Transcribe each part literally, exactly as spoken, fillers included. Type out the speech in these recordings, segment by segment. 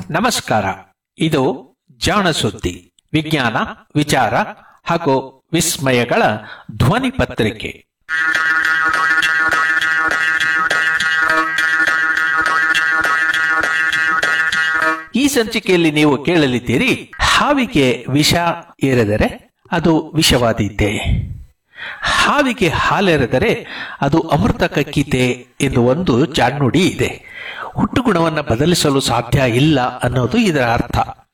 ನಮಸ್ಕಾರ. ಇದು ಜಾಣ ಸುದ್ದಿ, ವಿಜ್ಞಾನ, ವಿಚಾರ ಹಾಗೂ ವಿಸ್ಮಯಗಳ ಧ್ವನಿ ಪತ್ರಿಕೆ. ಈ ಸಂಚಿಕೆಯಲ್ಲಿ ನೀವು ಕೇಳಲಿದ್ದೀರಿ, ಹಾವಿಗೆ ವಿಷ ಏರೆದರೆ ಅದು ವಿಷವಾದೀತೆ, ಹಾವಿಗೆ ಹಾಲೆರೆದರೆ ಅದು ಅಮೃತ ಕಕ್ಕಿತೆ ಎಂದು ಒಂದು ಜಾಣ್ನುಡಿ ಇದೆ. ಹುಟ್ಟುಗುಣವನ್ನು ಬದಲಿಸಲು ಸಾಧ್ಯ ಇಲ್ಲ ಅನ್ನೋದು ಇದರ ಅರ್ಥ.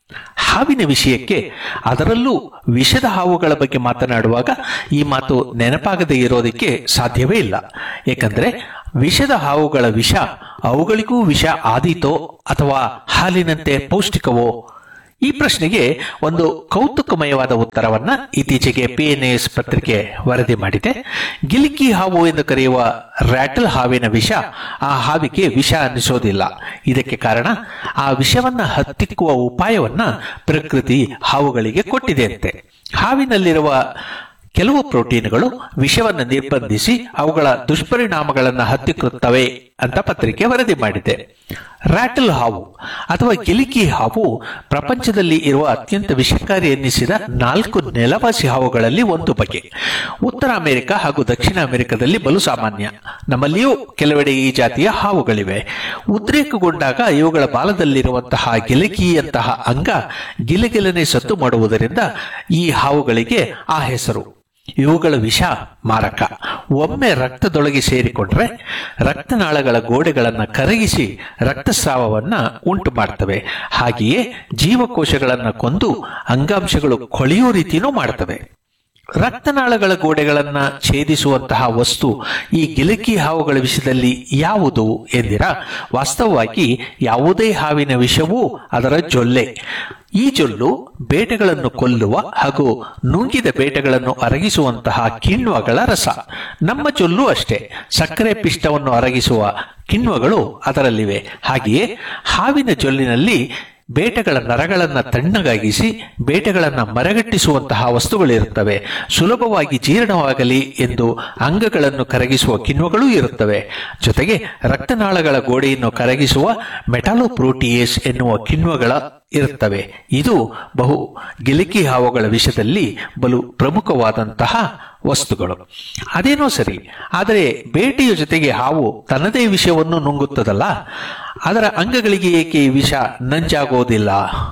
ಹಾವಿನ ವಿಷಯಕ್ಕೆ, ಅದರಲ್ಲೂ ವಿಷದ ಹಾವುಗಳ ಬಗ್ಗೆ ಮಾತನಾಡುವಾಗ ಈ ಮಾತು ನೆನಪಾಗದೇ ಇರೋದಕ್ಕೆ ಸಾಧ್ಯವೇ ಇಲ್ಲ. ಏಕೆಂದರೆ ವಿಷದ ಹಾವುಗಳ ವಿಷ ಅವುಗಳಿಗೂ ವಿಷ ಆದೀತೋ ಅಥವಾ ಹಾಲಿನಂತೆ ಪೌಷ್ಟಿಕವೋ? ಈ ಪ್ರಶ್ನೆಗೆ ಒಂದು ಕೌತುಕಮಯವಾದ ಉತ್ತರವನ್ನ ಇತ್ತೀಚೆಗೆ ಪಿಎನ್ಎಸ್ ಪತ್ರಿಕೆ ವರದಿ ಮಾಡಿದೆ. ಗಿಲಿಕಿ ಹಾವು ಎಂದು ಕರೆಯುವ ರ್ಯಾಟಲ್ ಹಾವಿನ ವಿಷ ಆ ಹಾವಿಗೆ ವಿಷ ಅನ್ನಿಸೋದಿಲ್ಲ. ಇದಕ್ಕೆ ಕಾರಣ, ಆ ವಿಷವನ್ನ ಹತ್ತಿಕ್ಕುವ ಉಪಾಯವನ್ನ ಪ್ರಕೃತಿ ಹಾವುಗಳಿಗೆ ಕೊಟ್ಟಿದೆಯಂತೆ. ಹಾವಿನಲ್ಲಿರುವ ಕೆಲವು ಪ್ರೋಟೀನ್ಗಳು ವಿಷವನ್ನು ನಿರ್ಬಂಧಿಸಿ ಅವುಗಳ ದುಷ್ಪರಿಣಾಮಗಳನ್ನು ಹತ್ತಿಕ್ಕುತ್ತವೆ ಅಂತ ಪತ್ರಿಕೆ ವರದಿ ಮಾಡಿದೆ. ರ್ಯಾಟಲ್ ಹಾವು ಅಥವಾ ಗಿಲಿಕಿ ಹಾವು ಪ್ರಪಂಚದಲ್ಲಿ ಇರುವ ಅತ್ಯಂತ ವಿಷಕಾರಿ ಎನ್ನಿಸಿದ ನಾಲ್ಕು ನೆಲವಾಸಿ ಹಾವುಗಳಲ್ಲಿ ಒಂದು ಬಗೆ. ಉತ್ತರ ಅಮೆರಿಕ ಹಾಗೂ ದಕ್ಷಿಣ ಅಮೆರಿಕದಲ್ಲಿ ಬಲು ಸಾಮಾನ್ಯ. ನಮ್ಮಲ್ಲಿಯೂ ಕೆಲವೆಡೆ ಈ ಜಾತಿಯ ಹಾವುಗಳಿವೆ. ಉದ್ರೇಕಗೊಂಡಾಗ ಇವುಗಳ ಬಾಲದಲ್ಲಿರುವಂತಹ ಗಿಲಿಕಿಯಂತಹ ಅಂಗ ಗಿಲಿಗಿಲನೆ ಸದ್ದು ಮಾಡುವುದರಿಂದ ಈ ಹಾವುಗಳಿಗೆ ಆ ಹೆಸರು. ಇವುಗಳ ವಿಷ ಮಾರಕ. ಒಮ್ಮೆ ರಕ್ತದೊಳಗೆ ಸೇರಿಕೊಂಡ್ರೆ ರಕ್ತನಾಳಗಳ ಗೋಡೆಗಳನ್ನು ಕರಗಿಸಿ ರಕ್ತಸ್ರಾವವನ್ನ ಉಂಟು ಮಾಡ್ತವೆ. ಹಾಗೆಯೇ ಜೀವಕೋಶಗಳನ್ನು ಕೊಂದು ಅಂಗಾಂಶಗಳು ಕೊಳೆಯುವ ರೀತಿಯೂ ಮಾಡ್ತವೆ. ರಕ್ತನಾಳಗಳ ಗೋಡೆಗಳನ್ನ ಛೇದಿಸುವಂತಹ ವಸ್ತು ಈ ಗಿಲಿಕಿ ಹಾವುಗಳ ವಿಷಯದಲ್ಲಿ ಯಾವುದು ಎಂದಿರಾ? ವಾಸ್ತವವಾಗಿ ಯಾವುದೇ ಹಾವಿನ ವಿಷವೂ ಅದರ ಜೊಲ್ಲೆ. ಈ ಜೊಲ್ಲು ಬೇಟೆಗಳನ್ನು ಕೊಲ್ಲುವ ಹಾಗೂ ನುಂಗಿದ ಬೇಟೆಗಳನ್ನು ಅರಗಿಸುವಂತಹ ಕಿಣ್ವಗಳ ರಸ. ನಮ್ಮ ಜೊಲ್ಲು ಅಷ್ಟೇ. ಸಕ್ಕರೆ ಪಿಷ್ಟವನ್ನು ಅರಗಿಸುವ ಕಿಣ್ವಗಳು ಅದರಲ್ಲಿವೆ. ಹಾಗೆಯೇ ಹಾವಿನ ಜೊಲ್ಲಿನಲ್ಲಿ ಬೇಟೆಗಳ ನರಗಳನ್ನು ತಣ್ಣಗಾಗಿಸಿ ಬೇಟೆಗಳನ್ನ ಮರಗಟ್ಟಿಸುವಂತಹ ವಸ್ತುಗಳಿರುತ್ತವೆ. ಸುಲಭವಾಗಿ ಜೀರ್ಣವಾಗಲಿ ಎಂದು ಅಂಗಗಳನ್ನು ಕರಗಿಸುವ ಕಿಣ್ವಗಳೂ ಇರುತ್ತವೆ. ಜೊತೆಗೆ ರಕ್ತನಾಳಗಳ ಗೋಡೆಯನ್ನು ಕರಗಿಸುವ ಮೆಟಾಲೋಪ್ರೋಟಿಯೇಸ್ ಎನ್ನುವ ಕಿಣ್ವಗಳ ಇರುತ್ತವೆ. ಇದು ಬಹು ಗಿಲಿಕಿ ಹಾವುಗಳ ವಿಷಯದಲ್ಲಿ ಬಲು ಪ್ರಮುಖವಾದಂತಹ ವಸ್ತುಗಳು. ಅದೇನೋ ಸರಿ, ಆದರೆ ಬೇಟೆಯ ಜೊತೆಗೆ ಹಾವು ತನ್ನದೇ ವಿಷವನ್ನು ನುಂಗುತ್ತದಲ್ಲ, ಅದರ ಅಂಗಗಳಿಗೆ ಏಕೆ ವಿಷ ನಂಜಾಗೋದಿಲ್ಲ?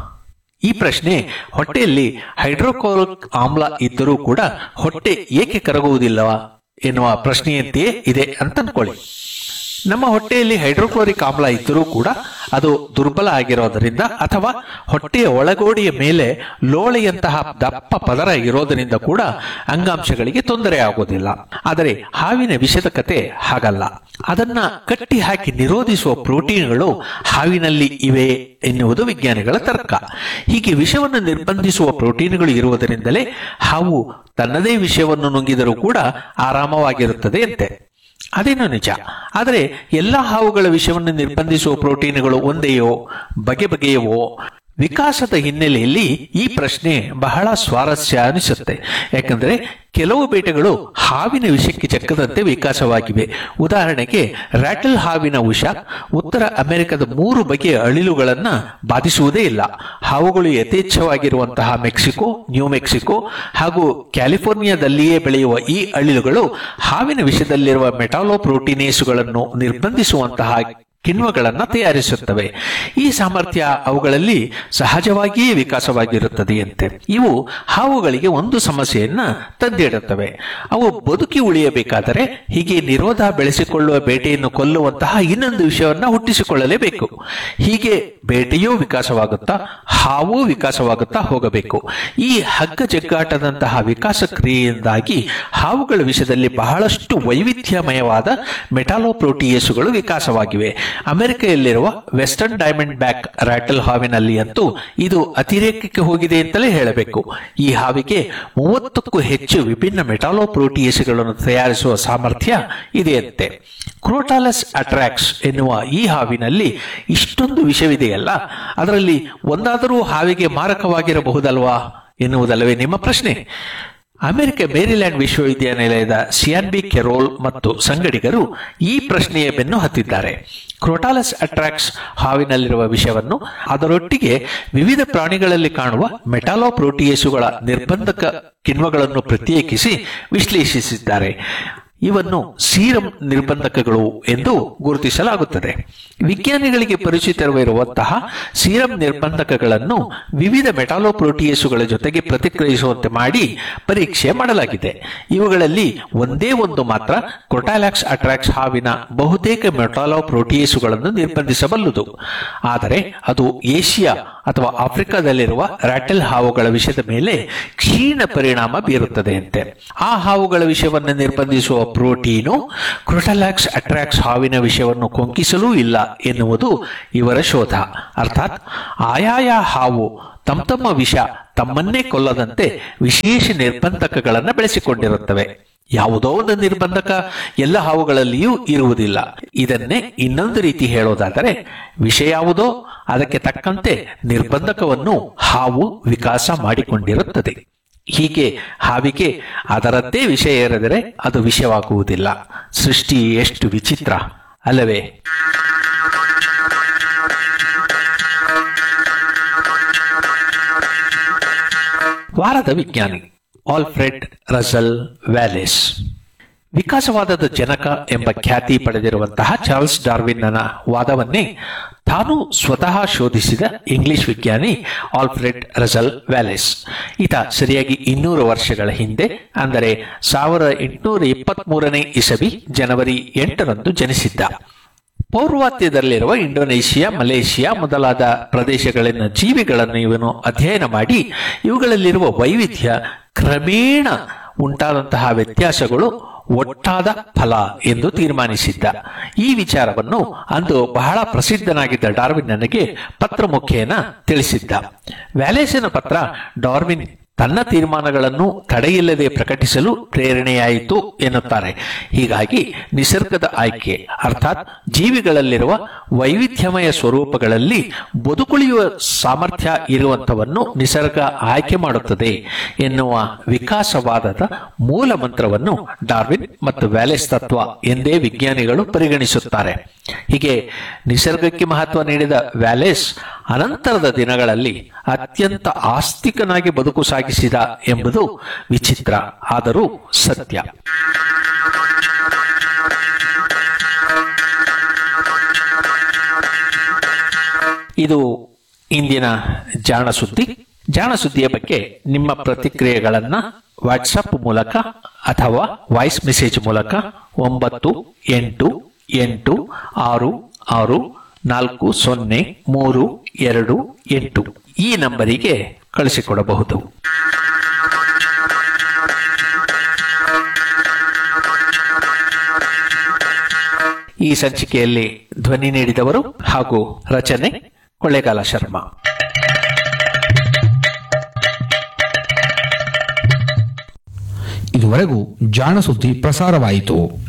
ಈ ಪ್ರಶ್ನೆ ಹೊಟ್ಟೆಯಲ್ಲಿ ಹೈಡ್ರೋಕ್ಲೋರಿಕ್ ಆಮ್ಲ ಇದ್ದರೂ ಕೂಡ ಹೊಟ್ಟೆ ಏಕೆ ಕರಗುವುದಿಲ್ಲವಾ ಎನ್ನುವ ಪ್ರಶ್ನೆಯಂತೆಯೇ ಇದೆ ಅಂತ ಅನ್ಕೊಳ್ಳಿ. ನಮ್ಮ ಹೊಟ್ಟೆಯಲ್ಲಿ ಹೈಡ್ರೋಕ್ಲೋರಿಕ್ ಆಮ್ಲ ಇದ್ದರೂ ಕೂಡ ಅದು ದುರ್ಬಲ ಆಗಿರೋದರಿಂದ ಅಥವಾ ಹೊಟ್ಟೆಯ ಒಳಗೋಡೆಯ ಮೇಲೆ ಲೋಳೆಯಂತಹ ದಪ್ಪ ಪದರ ಇರೋದರಿಂದ ಕೂಡ ಅಂಗಾಂಶಗಳಿಗೆ ತೊಂದರೆ ಆಗೋದಿಲ್ಲ. ಆದರೆ ಹಾವಿನ ವಿಷದ ಕತೆ ಹಾಗಲ್ಲ. ಅದನ್ನ ಕಟ್ಟಿ ಹಾಕಿ ನಿರೋಧಿಸುವ ಪ್ರೋಟೀನ್ಗಳು ಹಾವಿನಲ್ಲಿ ಇವೆ ಎನ್ನುವುದು ವಿಜ್ಞಾನಿಗಳ ತರ್ಕ. ಹೀಗೆ ವಿಷವನ್ನು ನಿರ್ಬಂಧಿಸುವ ಪ್ರೋಟೀನ್ಗಳು ಇರುವುದರಿಂದಲೇ ಹಾವು ತನ್ನದೇ ವಿಷವನ್ನು ನುಂಗಿದರೂ ಕೂಡ ಆರಾಮವಾಗಿರುತ್ತದೆ ಅಂತೆ. ಅದೇನೋ ನಿಜ. ಆದರೆ ಎಲ್ಲ ಹಾವುಗಳ ವಿಷವನ್ನು ನಿರ್ಬಂಧಿಸುವ ಪ್ರೋಟೀನ್ಗಳು ಒಂದೆಯೋ, ಬಗೆ ಬಗೆಯವೋ? ವಿಕಾಸದ ಹಿನ್ನೆಲೆಯಲ್ಲಿ ಈ ಪ್ರಶ್ನೆ ಬಹಳ ಸ್ವಾರಸ್ಯ ಅನಿಸುತ್ತೆ. ಯಾಕಂದ್ರೆ ಕೆಲವು ಬೇಟೆಗಳು ಹಾವಿನ ವಿಷಕ್ಕೆ ಚಕ್ಕದಂತೆ ವಿಕಾಸವಾಗಿವೆ. ಉದಾಹರಣೆಗೆ ರ್ಯಾಟಲ್ ಹಾವಿನ ವಿಷ ಉತ್ತರ ಅಮೆರಿಕದ ಮೂರು ಬಗೆಯ ಅಳಿಲುಗಳನ್ನ ಬಾಧಿಸುವುದೇ ಇಲ್ಲ. ಹಾವುಗಳು ಯಥೇಚ್ಛವಾಗಿರುವಂತಹ ಮೆಕ್ಸಿಕೋ, ನ್ಯೂ ಮೆಕ್ಸಿಕೋ ಹಾಗೂ ಕ್ಯಾಲಿಫೋರ್ನಿಯಾದಲ್ಲಿಯೇ ಬೆಳೆಯುವ ಈ ಅಳಿಲುಗಳು ಹಾವಿನ ವಿಷದಲ್ಲಿರುವ ಮೆಟಾಲೋಪ್ರೋಟೀನೇಸುಗಳನ್ನು ನಿರ್ಬಂಧಿಸುವಂತಹ ಕಿಣ್ವಗಳನ್ನು ತಯಾರಿಸುತ್ತವೆ. ಈ ಸಾಮರ್ಥ್ಯ ಅವುಗಳಲ್ಲಿ ಸಹಜವಾಗಿಯೇ ವಿಕಾಸವಾಗಿರುತ್ತದೆಯಂತೆ. ಇವು ಹಾವುಗಳಿಗೆ ಒಂದು ಸಮಸ್ಯೆಯನ್ನ ತಂದಿಡುತ್ತವೆ. ಅವು ಬದುಕಿ ಉಳಿಯಬೇಕಾದರೆ ಹೀಗೆ ನಿರೋಧ ಬೆಳೆಸಿಕೊಳ್ಳುವ ಬೇಟೆಯನ್ನು ಕೊಲ್ಲುವಂತಹ ಇನ್ನೊಂದು ವಿಷಯವನ್ನ ಹುಟ್ಟಿಸಿಕೊಳ್ಳಲೇಬೇಕು. ಹೀಗೆ ಬೇಟೆಯೂ ವಿಕಾಸವಾಗುತ್ತಾ ಹಾವು ವಿಕಾಸವಾಗುತ್ತಾ ಹೋಗಬೇಕು. ಈ ಹಗ್ಗ ಜಗ್ಗಾಟದಂತಹ ವಿಕಾಸ ಕ್ರಿಯೆಯಿಂದಾಗಿ ಹಾವುಗಳ ವಿಷಯದಲ್ಲಿ ಬಹಳಷ್ಟು ವೈವಿಧ್ಯಮಯವಾದ ಮೆಟಾಲೋಪ್ರೋಟಿಯೇಸುಗಳು ವಿಕಾಸವಾಗಿವೆ. ಅಮೆರಿಕೆಯಲ್ಲಿರುವ ವೆಸ್ಟರ್ನ್ ಡೈಮಂಡ್ ಬ್ಯಾಕ್ ರ್ಯಾಟಲ್ ಹಾವಿನಲ್ಲಿ ಅಂತೂ ಇದು ಅತಿರೇಕಕ್ಕೆ ಹೋಗಿದೆ ಅಂತಲೇ ಹೇಳಬೇಕು. ಈ ಹಾವಿಗೆ ಮೂವತ್ತಕ್ಕೂ ಹೆಚ್ಚು ವಿಭಿನ್ನ ಮೆಟಾಲೋಪ್ರೋಟಿಯೇಸ್ಗಳನ್ನು ತಯಾರಿಸುವ ಸಾಮರ್ಥ್ಯ ಇದೆಯಂತೆ. ಕ್ರೋಟಾಲಸ್ ಅಟ್ರಾಕ್ಸ್ ಎನ್ನುವ ಈ ಹಾವಿನಲ್ಲಿ ಇಷ್ಟೊಂದು ವಿಷವಿದೆಯಲ್ಲ, ಅದರಲ್ಲಿ ಒಂದಾದರೂ ಹಾವಿಗೆ ಮಾರಕವಾಗಿರಬಹುದಲ್ವಾ ಎನ್ನುವುದಲ್ಲವೇ ನಿಮ್ಮ ಪ್ರಶ್ನೆ? ಅಮೆರಿಕ ಮೇರಿಲ್ಯಾಂಡ್ ವಿಶ್ವವಿದ್ಯಾನಿಲಯದ ಸಿಯಾನ್ಬಿ ಕೆರೋಲ್ ಮತ್ತು ಸಂಗಡಿಗರು ಈ ಪ್ರಶ್ನೆಯ ಬೆನ್ನು ಹತ್ತಿದ್ದಾರೆ. ಕ್ರೋಟಾಲಸ್ ಅಟ್ರಾಕ್ಸ್ ಹಾವಿನಲ್ಲಿರುವ ವಿಷವನ್ನು ಅದರೊಟ್ಟಿಗೆ ವಿವಿಧ ಪ್ರಾಣಿಗಳಲ್ಲಿ ಕಾಣುವ ಮೆಟಾಲೋಪ್ರೋಟಿಯೇಸುಗಳ ನಿರ್ಬಂಧಕ ಕಿಣ್ವಗಳನ್ನು ಪ್ರತ್ಯೇಕಿಸಿ ವಿಶ್ಲೇಷಿಸಿದ್ದಾರೆ. ಇವನ್ನು ಸೀರಂ ನಿರ್ಬಂಧಕಗಳು ಎಂದು ಗುರುತಿಸಲಾಗುತ್ತದೆ. ವಿಜ್ಞಾನಿಗಳಿಗೆ ಪರಿಚಿತವಿರುವಂತಹ ಸೀರಂ ನಿರ್ಬಂಧಕಗಳನ್ನು ವಿವಿಧ ಮೆಟಾಲೋಪ್ರೋಟಿಯೇಸುಗಳ ಜೊತೆಗೆ ಪ್ರತಿಕ್ರಿಯಿಸುವಂತೆ ಮಾಡಿ ಪರೀಕ್ಷೆ ಮಾಡಲಾಗಿದೆ. ಇವುಗಳಲ್ಲಿ ಒಂದೇ ಒಂದು ಮಾತ್ರ ಕ್ರೋಟಾಲಾಕ್ಸ್ ಅಟ್ರಾಕ್ಸ್ ಹಾವಿನ ಬಹುತೇಕ ಮೆಟಾಲೋಪ್ರೋಟಿಯೇಸುಗಳನ್ನು ನಿರ್ಬಂಧಿಸಬಲ್ಲುದು. ಆದರೆ ಅದು ಏಷ್ಯಾ ಅಥವಾ ಆಫ್ರಿಕಾದಲ್ಲಿರುವ ರಾಟೆಲ್ ಹಾವುಗಳ ವಿಷದ ಮೇಲೆ ಕ್ಷೀಣ ಪರಿಣಾಮ ಬೀರುತ್ತದೆಯಂತೆ. ಆ ಹಾವುಗಳ ವಿಷವನ್ನು ನಿರ್ಬಂಧಿಸುವ ಪ್ರೋಟೀನು ಕ್ರೋಟಾಲಾಕ್ಸ್ ಅಟ್ರಾಕ್ಸ್ ಹಾವಿನ ವಿಷವನ್ನು ಕೊಂಕಿಸಲೂ ಇಲ್ಲ ಎನ್ನುವುದು ಇವರ ಶೋಧ. ಅರ್ಥಾತ್ ಆಯಾಯ ಹಾವು ತಮ್ಮ ತಮ್ಮ ವಿಷ ತಮ್ಮನ್ನೇ ಕೊಲ್ಲದಂತೆ ವಿಶೇಷ ನಿರ್ಬಂಧಕಗಳನ್ನು ಬೆಳೆಸಿಕೊಂಡಿರುತ್ತವೆ. ಯಾವುದೋ ಒಂದು ನಿರ್ಬಂಧಕ ಎಲ್ಲ ಹಾವುಗಳಲ್ಲಿಯೂ ಇರುವುದಿಲ್ಲ. ಇದನ್ನೇ ಇನ್ನೊಂದು ರೀತಿ ಹೇಳೋದಾದರೆ, ವಿಷ ಯಾವುದೋ ಅದಕ್ಕೆ ತಕ್ಕಂತೆ ನಿರ್ಬಂಧಕವನ್ನು ಹಾವು ವಿಕಾಸ ಮಾಡಿಕೊಂಡಿರುತ್ತದೆ. ಹೀಗೆ ಹಾವಿಗೆ ಅದರದ್ದೇ ವಿಷಯ ಇರದರೆ ಅದು ವಿಷವಾಗುವುದಿಲ್ಲ. ಸೃಷ್ಟಿ ಎಷ್ಟು ವಿಚಿತ್ರ ಅಲ್ಲವೇ? ವಾರದ ವಿಜ್ಞಾನಿ ಆಲ್ಫ್ರೆಡ್ ರಸೆಲ್ ವ್ಯಾಲೇಸ್. ವಿಕಾಸವಾದದ ಜನಕ ಎಂಬ ಖ್ಯಾತಿ ಪಡೆದಿರುವಂತಹ ಚಾರ್ಲ್ಸ್ ಡಾರ್ವಿನ್ನನ ವಾದವನ್ನೇ ತಾನು ಸ್ವತಃ ಶೋಧಿಸಿದ ಇಂಗ್ಲಿಷ್ ವಿಜ್ಞಾನಿ ಆಲ್ಫ್ರೆಡ್ ರಸೆಲ್ ವ್ಯಾಲೇಸ್. ಈತ ಸರಿಯಾಗಿ ಇನ್ನೂರು ವರ್ಷಗಳ ಹಿಂದೆ, ಅಂದರೆ ಸಾವಿರದ ಎಂಟುನೂರ ಇಪ್ಪತ್ತ್ ಮೂರನೇ ಇಸವಿ ಜನವರಿ ಎಂಟರಂದು ಜನಿಸಿದ್ದ. ಪೌರ್ವಾತ್ಯದಲ್ಲಿರುವ ಇಂಡೋನೇಷಿಯಾ, ಮಲೇಷಿಯಾ ಮೊದಲಾದ ಪ್ರದೇಶಗಳಲ್ಲಿನ ಜೀವಿಗಳನ್ನು ಇವನು ಅಧ್ಯಯನ ಮಾಡಿ ಇವುಗಳಲ್ಲಿರುವ ವೈವಿಧ್ಯ, ಕ್ರಮೇಣ ಉಂಟಾದಂತಹ ವ್ಯತ್ಯಾಸಗಳು ಒಟ್ಟಾದ ಫಲ ಎಂದು ತೀರ್ಮಾನಿಸಿದ್ದ. ಈ ವಿಚಾರವನ್ನು ಅಂದು ಬಹಳ ಪ್ರಸಿದ್ಧನಾಗಿದ್ದ ಡಾರ್ವಿನ್ ನನಗೆ ಪತ್ರ ಮುಖೇನ ತಿಳಿಸಿದ್ದ. ವ್ಯಾಲೇಸನ ಪತ್ರ ಡಾರ್ವಿನ್ ತನ್ನ ತೀರ್ಮಾನಗಳನ್ನು ತಡೆಯಿಲ್ಲದೆ ಪ್ರಕಟಿಸಲು ಪ್ರೇರಣೆಯಾಯಿತು ಎನ್ನುತ್ತಾರೆ. ಹೀಗಾಗಿ ನಿಸರ್ಗದ ಆಯ್ಕೆ, ಅರ್ಥಾತ್ ಜೀವಿಗಳಲ್ಲಿರುವ ವೈವಿಧ್ಯಮಯ ಸ್ವರೂಪಗಳಲ್ಲಿ ಬದುಕುಳಿಯುವ ಸಾಮರ್ಥ್ಯ ಇರುವಂತವನ್ನು ನಿಸರ್ಗ ಆಯ್ಕೆ ಮಾಡುತ್ತದೆ ಎನ್ನುವ ವಿಕಾಸವಾದದ ಮೂಲ ಮಂತ್ರವನ್ನು ಡಾರ್ವಿನ್ ಮತ್ತು ವ್ಯಾಲೇಸ್ ತತ್ವ ಎಂದೇ ವಿಜ್ಞಾನಿಗಳು ಪರಿಗಣಿಸುತ್ತಾರೆ. ಹೀಗೆ ನಿಸರ್ಗಕ್ಕೆ ಮಹತ್ವ ನೀಡಿದ ವ್ಯಾಲೇಸ್ ಅನಂತರದ ದಿನಗಳಲ್ಲಿ ಅತ್ಯಂತ ಆಸ್ತಿಕನಾಗಿ ಬದುಕು ಸಾಗಿಸಿದ ಎಂಬುದು ವಿಚಿತ್ರ, ಆದರೂ ಸತ್ಯ. ಇದು ಇಂದಿನ ಜಾಣ ಸುದ್ದಿ. ಜಾಣ ಸುದ್ದಿಯ ಬಗ್ಗೆ ನಿಮ್ಮ ಪ್ರತಿಕ್ರಿಯೆಗಳನ್ನು ವಾಟ್ಸಪ್ ಮೂಲಕ ಅಥವಾ ವಾಯ್ಸ್ ಮೆಸೇಜ್ ಮೂಲಕ ಒಂಬತ್ತು ಎಂಟು ಎಂಟು ಆರು ಆರು ನಾಲ್ಕು ಸೊನ್ನೆ ಮೂರು ಎರಡು ಎಂಟು ಈ ನಂಬರಿಗೆ ಕಳಿಸಿಕೊಡಬಹುದು. ಈ ಸಂಚಿಕೆಯಲ್ಲಿ ಧ್ವನಿ ನೀಡಿದವರು ಹಾಗೂ ರಚನೆ ಕೊಳ್ಳೇಗಾಲ ಶರ್ಮಾ. ಇದುವರೆಗೂ ಜಾಣ ಸುದ್ದಿ ಪ್ರಸಾರವಾಯಿತು.